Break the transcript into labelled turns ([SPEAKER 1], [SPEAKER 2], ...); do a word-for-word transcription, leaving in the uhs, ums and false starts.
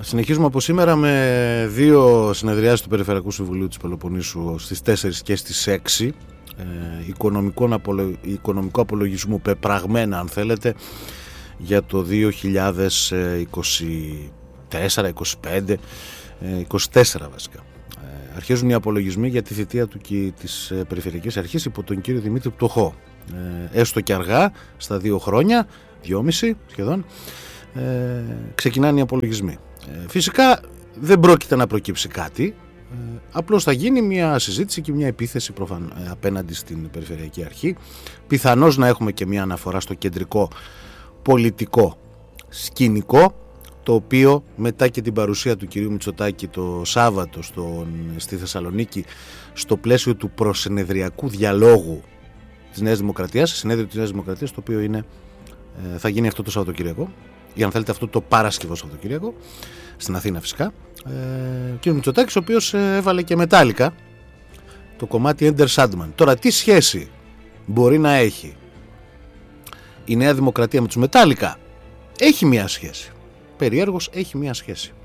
[SPEAKER 1] Συνεχίζουμε από σήμερα με δύο συνεδριάσεις του Περιφερειακού Συμβουλίου της Πελοποννήσου στις τέσσερις και στις έξι. Ε, οικονομικό, απολο, οικονομικό απολογισμό πεπραγμένα, αν θέλετε, για το δύο χιλιάδες είκοσι τέσσερα, είκοσι πέντε, είκοσι τέσσερα βασικά. Ε, αρχίζουν οι απολογισμοί για τη θητεία του και της Περιφερειακής Αρχής υπό τον κύριο Δημήτρη Πτωχό. Ε, έστω και αργά, στα δύο χρόνια, δυόμιση σχεδόν, ε, ξεκινάνε οι απολογισμοί. Ε, φυσικά δεν πρόκειται να προκύψει κάτι, ε, απλώς θα γίνει μια συζήτηση και μια επίθεση προφαν, ε, απέναντι στην Περιφερειακή Αρχή. Πιθανώς να έχουμε και μια αναφορά στο κεντρικό πολιτικό σκηνικό, το οποίο μετά και την παρουσία του κυρίου Μητσοτάκη το Σάββατο στον, στη Θεσσαλονίκη, στο πλαίσιο του προσυνεδριακού διαλόγου της Νέας Δημοκρατίας, συνέδριο της Νέας Δημοκρατίας, το οποίο είναι, ε, θα γίνει αυτό το Σαββατοκύριακο, ή αν θέλετε αυτό το Παρασκευό Σαββατοκύριακο, στην Αθήνα φυσικά. Ε, ο κ. Μητσοτάκης, ο οποίος ε, έβαλε και μετάλλικα το κομμάτι Enter Sandman. Τώρα, τι σχέση μπορεί να έχει η Νέα Δημοκρατία με τους μετάλλικα? Έχει μία σχέση. Περιέργως έχει μία σχέση.